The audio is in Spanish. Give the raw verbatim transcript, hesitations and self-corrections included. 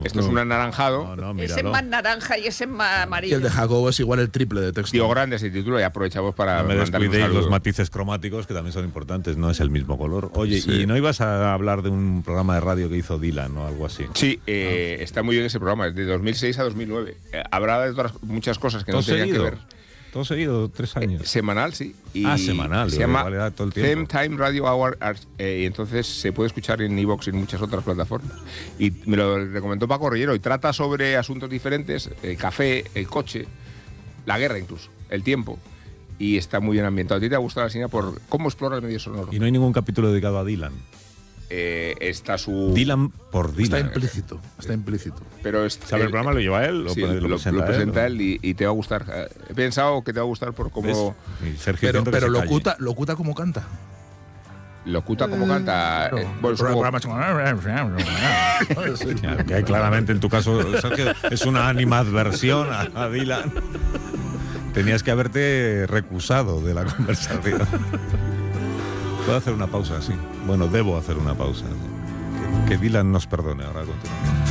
Esto no. es un anaranjado. No, no, ese es más naranja y ese es más amarillo. Y el de Jacobo es igual el triple de texto. Tío grande se titula y aprovechamos para no me mandar un descuidéis saludo. los matices cromáticos que también son importantes, no es el mismo color. Oye, Sí. ¿y no ibas a hablar de un programa de radio que hizo Dylan o algo así? Sí, eh, ah. está muy bien ese programa, es de dos mil seis a dos mil nueve. Eh, habrá de otras muchas cosas que no tenían seguido? que ver. Todo seguido, tres años. Eh, semanal, sí. Y ah, semanal. Se llama vale, todo el tiempo. Them Time Radio Hour eh, y entonces se puede escuchar en iVoox y en muchas otras plataformas. Y me lo recomendó Paco Rillero y trata sobre asuntos diferentes, el café, el coche, la guerra incluso, el tiempo. Y está muy bien ambientado. ¿A ti te ha gustado la señal por cómo explora el medio sonoro? Y no hay ningún capítulo dedicado a Dylan. Eh, está su... Dylan por Dylan. Está implícito, está implícito. Pero es, ¿Sabe el, el programa lo lleva él? Sí, lo, lo, lo presenta, lo presenta él, él y, y te va a gustar. He pensado que te va a gustar por cómo... Sergio pero pero locuta, locuta como canta. Locuta como canta. No, eh, bueno, el programa sí, que hay claramente en tu caso, Sergio, es una animadversión a, a Dylan. Tenías que haberte recusado de la conversación. Puedo hacer una pausa, sí. Bueno, debo hacer una pausa. Que, que Dylan nos perdone. Ahora continuamos.